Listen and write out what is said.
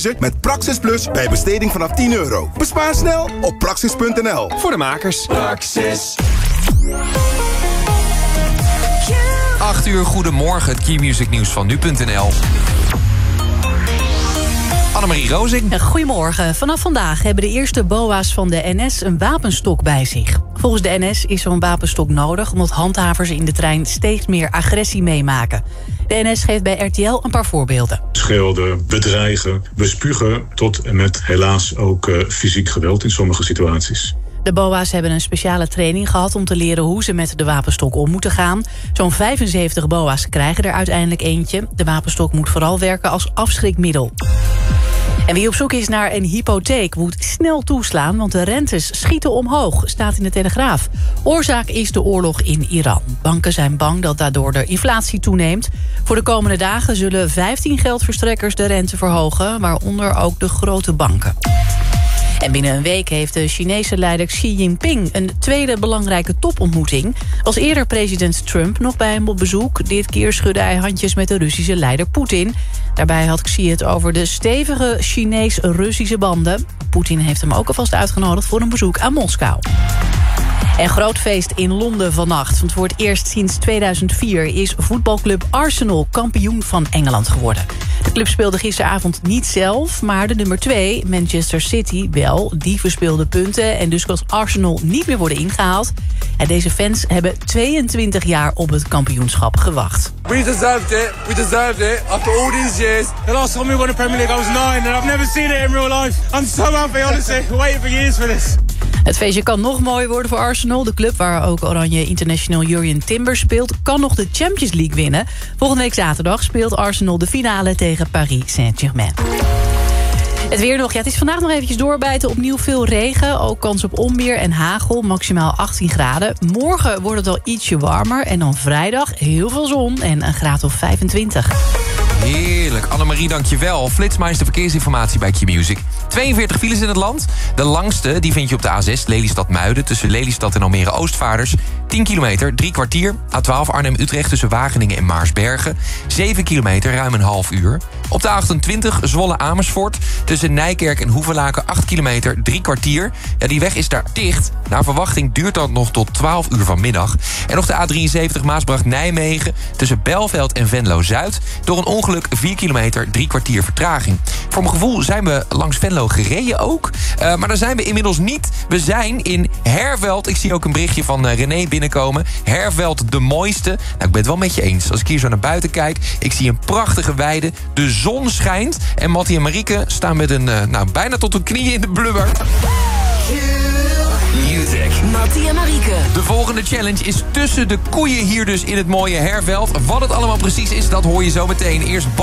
Met Praxis Plus bij besteding vanaf €10. Bespaar snel op praxis.nl. Voor de makers. Praxis. 8 uur, goedemorgen, het Key-music nieuws van nu.nl. Annemarie Rozing. Goedemorgen. Vanaf vandaag hebben de eerste BOA's van de NS een wapenstok bij zich. Volgens de NS is zo'n wapenstok nodig omdat handhavers in de trein steeds meer agressie meemaken. De NS geeft bij RTL een paar voorbeelden. Schelden, bedreigen, bespugen tot en met helaas ook fysiek geweld in sommige situaties. De BOA's hebben een speciale training gehad om te leren hoe ze met de wapenstok om moeten gaan. Zo'n 75 BOA's krijgen er uiteindelijk eentje. De wapenstok moet vooral werken als afschrikmiddel. En wie op zoek is naar een hypotheek moet snel toeslaan, want de rentes schieten omhoog, staat in de Telegraaf. Oorzaak is de oorlog in Iran. Banken zijn bang dat daardoor de inflatie toeneemt. Voor de komende dagen zullen 15 geldverstrekkers de rente verhogen, waaronder ook de grote banken. En binnen een week heeft de Chinese leider Xi Jinping een tweede belangrijke topontmoeting. Als eerder president Trump nog bij hem op bezoek. Dit keer schudde hij handjes met de Russische leider Poetin. Daarbij had Xi het over de stevige Chinees-Russische banden. Poetin heeft hem ook alvast uitgenodigd voor een bezoek aan Moskou. En groot feest in Londen vannacht. Want voor het eerst sinds 2004 is voetbalclub Arsenal kampioen van Engeland geworden. De club speelde gisteravond niet zelf, maar de nummer 2, Manchester City, wel. Die verspeelde punten en dus kan Arsenal niet meer worden ingehaald. En deze fans hebben 22 jaar op het kampioenschap gewacht. We deserved it. After all these years. The last time we won the Premier League, I was 9 and I've never seen it in real life. I'm so happy, honestly. Waiting for years for this. Het feestje kan nog mooier worden voor Arsenal. De club waar ook Oranje International Jurriën Timber speelt, kan nog de Champions League winnen. Volgende week zaterdag speelt Arsenal de finale tegen Paris Saint-Germain. Het weer nog. Ja, het is vandaag nog eventjes doorbijten. Opnieuw veel regen. Ook kans op onweer en hagel. Maximaal 18 graden. Morgen wordt het al ietsje warmer. En dan vrijdag heel veel zon en een graad of 25. Heerlijk. Annemarie, dankjewel. Flitsmeister verkeersinformatie bij Q-Music. 42 files in het land. De langste die vind je op de A6 Lelystad-Muiden... tussen Lelystad en Almere Oostvaarders. 10 kilometer, 3 kwartier. A12 Arnhem-Utrecht tussen Wageningen en Maarsbergen. 7 kilometer, ruim een half uur. Op de A28 Zwolle-Amersfoort... tussen Nijkerk en Hoevelaken 8 kilometer, 3 kwartier. Ja, die weg is daar dicht. Naar verwachting duurt dat nog tot 12 uur vanmiddag. En nog de A73 Maasbracht-Nijmegen... tussen Belveld en Venlo-Zuid. Door een ongeluk 4 kilometer, 3 kwartier vertraging. Voor mijn gevoel zijn we langs Venlo gereden ook. Maar daar zijn we inmiddels niet. We zijn in Herveld. Ik zie ook een berichtje van René binnenkomen. Herveld de mooiste. Nou, ik ben het wel met je eens. Als ik hier zo naar buiten kijk, ik zie een prachtige weide. De zon schijnt. En Mattie en Marieke staan met een, bijna tot hun knieën in de blubber. Music. Mattie en Marieke. De volgende challenge is tussen de koeien hier dus in het mooie Herveld. Wat het allemaal precies is, dat hoor je zo meteen. Eerst